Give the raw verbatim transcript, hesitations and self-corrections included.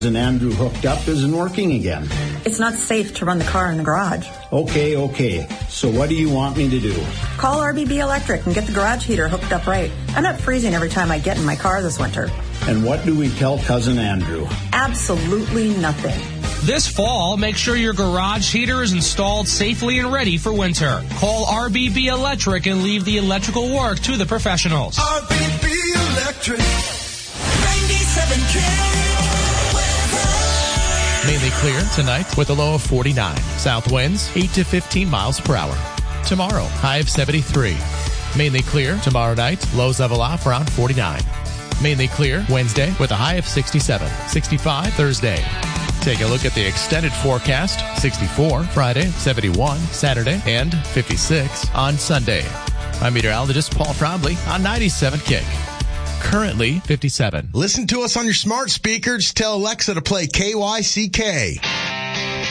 And Andrew hooked up isn't working again. It's not safe to run the car in the garage. Okay, okay. So what do you want me to do? Call R B B Electric and get the garage heater hooked up right. I'm not freezing every time I get in my car this winter. And what do we tell Cousin Andrew? Absolutely nothing. This fall, make sure your garage heater is installed safely and ready for winter. Call R B B Electric and leave the electrical work to the professionals. R B B Electric. ninety-seven K. Mainly clear tonight with a low of forty-nine. South winds eight to fifteen miles per hour. Tomorrow, high of seventy-three. Mainly clear tomorrow night, lows level off around forty-nine. Mainly clear Wednesday with a high of sixty-seven. sixty-five Thursday. Take a look at the extended forecast. sixty-four Friday, seventy-one Saturday, and fifty-six on Sunday. I'm meteorologist Paul Trombley on ninety-seven Kick. Currently fifty-seven. Listen to us on your smart speakers. Tell Alexa to play K Y C K.